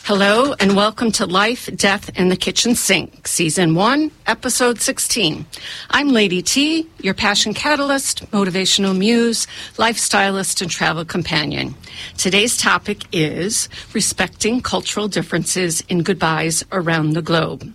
Hello and welcome to Life, Death, and the Kitchen Sink, Season 1, Episode 16. I'm Lady T, your passion catalyst, motivational muse, lifestylist, and travel companion. Today's topic is respecting cultural differences in goodbyes around the globe.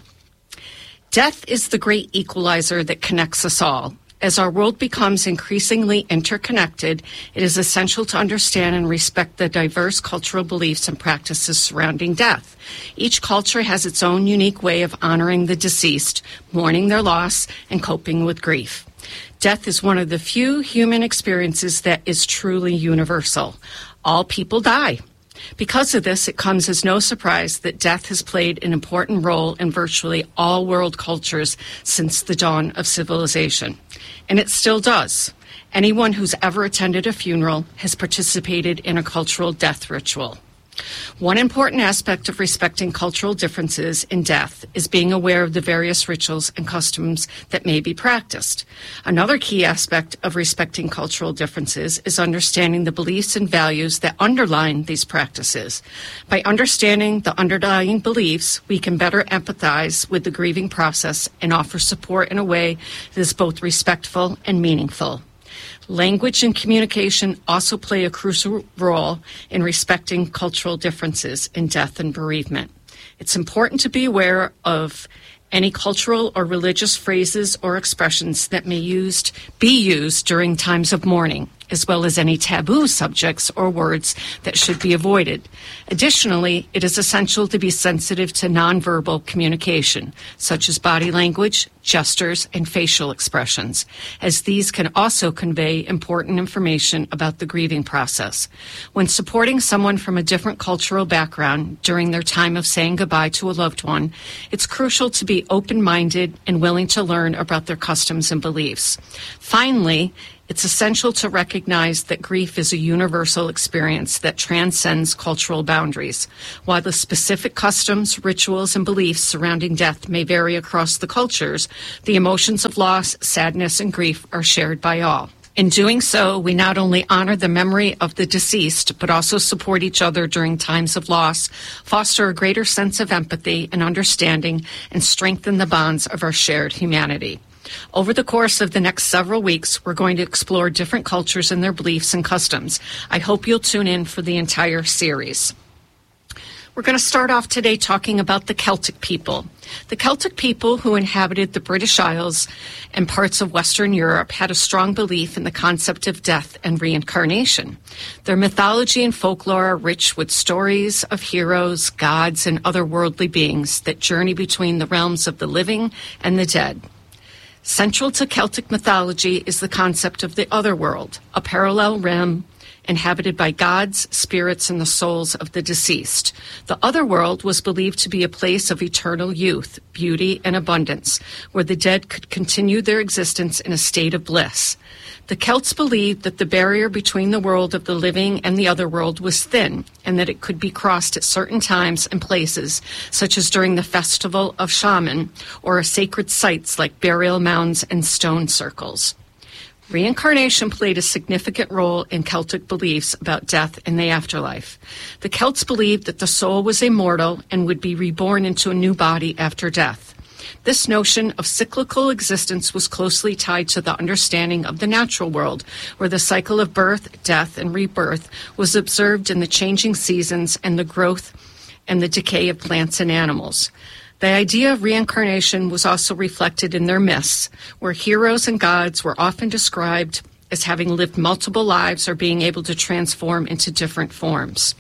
Death is the great equalizer that connects us all. As our world becomes increasingly interconnected, it is essential to understand and respect the diverse cultural beliefs and practices surrounding death. Each culture has its own unique way of honoring the deceased, mourning their loss, and coping with grief. Death is one of the few human experiences that is truly universal. All people die. Because of this, it comes as no surprise that death has played an important role in virtually all world cultures since the dawn of civilization. And it still does. Anyone who's ever attended a funeral has participated in a cultural death ritual. One important aspect of respecting cultural differences in death is being aware of the various rituals and customs that may be practiced. Another key aspect of respecting cultural differences is understanding the beliefs and values that underlie these practices. By understanding the underlying beliefs, we can better empathize with the grieving process and offer support in a way that is both respectful and meaningful. Language and communication also play a crucial role in respecting cultural differences in death and bereavement. It's important to be aware of any cultural or religious phrases or expressions that may be used during times of mourning, as well as any taboo subjects or words that should be avoided. Additionally, it is essential to be sensitive to nonverbal communication, such as body language, gestures, and facial expressions, as these can also convey important information about the grieving process. When supporting someone from a different cultural background during their time of saying goodbye to a loved one, it's crucial to be open-minded and willing to learn about their customs and beliefs. Finally, it's essential to recognize that grief is a universal experience that transcends cultural boundaries. While the specific customs, rituals, and beliefs surrounding death may vary across the cultures, the emotions of loss, sadness, and grief are shared by all. In doing so, we not only honor the memory of the deceased, but also support each other during times of loss, foster a greater sense of empathy and understanding, and strengthen the bonds of our shared humanity. Over the course of the next several weeks, we're going to explore different cultures and their beliefs and customs. I hope you'll tune in for the entire series. We're going to start off today talking about the Celtic people. The Celtic people who inhabited the British Isles and parts of Western Europe had a strong belief in the concept of death and reincarnation. Their mythology and folklore are rich with stories of heroes, gods, and otherworldly beings that journey between the realms of the living and the dead. Central to Celtic mythology is the concept of the otherworld, a parallel realm inhabited by gods, spirits, and the souls of the deceased. The otherworld was believed to be a place of eternal youth, beauty, and abundance, where the dead could continue their existence in a state of bliss. The Celts believed that the barrier between the world of the living and the otherworld was thin, and that it could be crossed at certain times and places, such as during the festival of Shaman, or sacred sites like burial mounds and stone circles. Reincarnation played a significant role in Celtic beliefs about death and the afterlife. The Celts believed that the soul was immortal and would be reborn into a new body after death. This notion of cyclical existence was closely tied to the understanding of the natural world, where the cycle of birth, death, and rebirth was observed in the changing seasons and the growth and the decay of plants and animals. The idea of reincarnation was also reflected in their myths, where heroes and gods were often described as having lived multiple lives or being able to transform into different forms.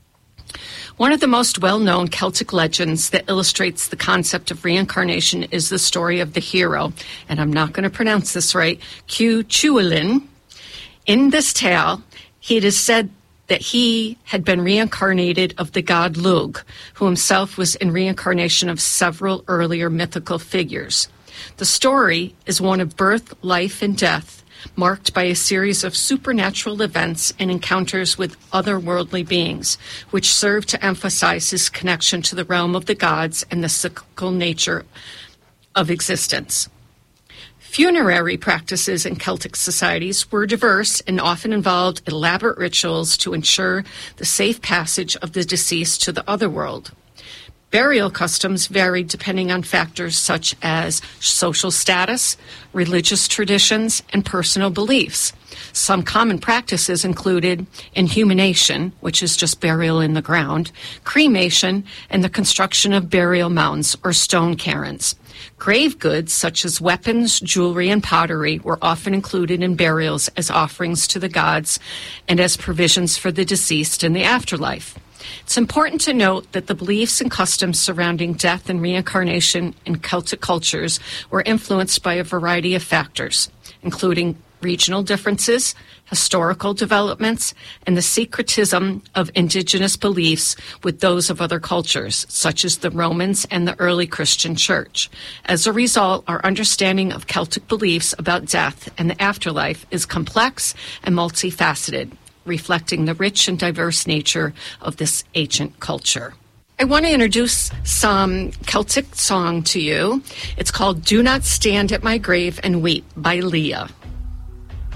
One of the most well-known Celtic legends that illustrates the concept of reincarnation is the story of the hero, and I'm not going to pronounce this right, Cú Chulainn. In this tale, it is said that he had been reincarnated of the god Lugh, who himself was in reincarnation of several earlier mythical figures. The story is one of birth, life, and death, marked by a series of supernatural events and encounters with otherworldly beings, which serve to emphasize his connection to the realm of the gods and the cyclical nature of existence. Funerary practices in Celtic societies were diverse and often involved elaborate rituals to ensure the safe passage of the deceased to the other world. Burial customs varied depending on factors such as social status, religious traditions, and personal beliefs. Some common practices included inhumation, which is just burial in the ground, cremation, and the construction of burial mounds or stone cairns. Grave goods such as weapons, jewelry, and pottery were often included in burials as offerings to the gods and as provisions for the deceased in the afterlife. It's important to note that the beliefs and customs surrounding death and reincarnation in Celtic cultures were influenced by a variety of factors, including regional differences, historical developments, and the syncretism of indigenous beliefs with those of other cultures, such as the Romans and the early Christian Church. As a result, our understanding of Celtic beliefs about death and the afterlife is complex and multifaceted, reflecting the rich and diverse nature of this ancient culture. I want to introduce some Celtic song to you. It's called Do Not Stand at My Grave and Weep by Leah.